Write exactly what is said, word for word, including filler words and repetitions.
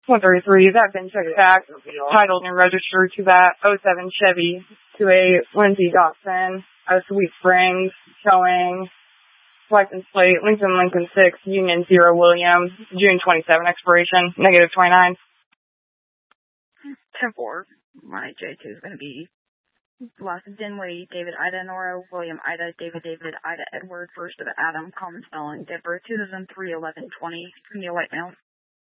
one thirty-three, that been checked back, titled and registered to that oh seven Chevy to a Lindsay Dotson of Sweet Springs, showing license plate Lincoln Lincoln six, Union zero William, June twenty-seventh expiration, negative twenty-nine. ten four, my J two is going to be last Dinwiddie, David Ida Nora, William Ida, David David Ida Edward, first of Adam, common spelling, date birth two thousand three, eleven twenty, from the white male.